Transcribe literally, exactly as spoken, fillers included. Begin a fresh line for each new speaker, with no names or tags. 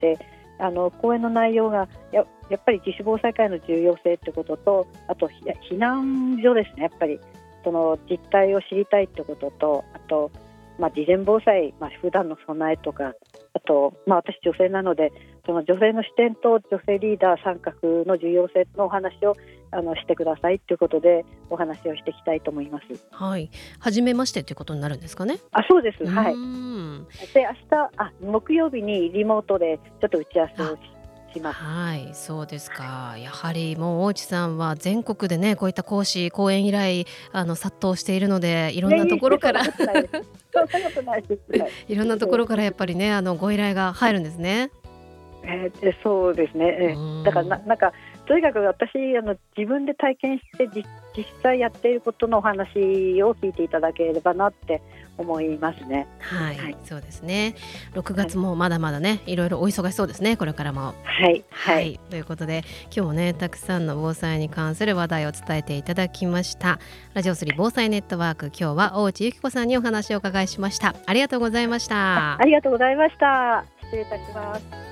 て、あの講演の内容が や, やっぱり自主防災会の重要性ってことと、あと避難所ですね。やっぱりその実態を知りたいってことと、あと、まあ、事前防災、まあ、普段の備えとか、あと、まあ、私女性なのでその女性の視点と女性リーダー参画の重要性のお話をあのしてくださいということでお話をしていきたいと思います。
はい、初めましてということになるんですかね。
あ、そうです。
う
はい。
ーん。
で、明日、あ、木曜日にリモートでちょっと打ち合わせを
あ、
しします。
はい、そうですか。やはりもう大内さんは全国でね、こういった講師講演依頼あの殺到しているので、いろんな
いやいや、
ところから
そんなことないです。そんなことないです。はい。
いろんなところからやっぱりね、あのご依頼が入るんですね。
えーでそうですね、
う
えーだからな、
ーん。
なんかとにかく私あの自分で体験してじ実際やっていることのお話を聞いていただければなって思いますね。
はい、
はい、
そうですね。6
はい、
月もまだまだね、いろいろお忙しそうですね、これからも。
はい、はい、
はい、ということで今日もねたくさんの防災に関する話題を伝えていただきました。ラジオスリー防災ネットワーク、今日は大内由紀子さんにお話をお伺いしました。ありがとうございました。
ありがとうございました。失礼いたします。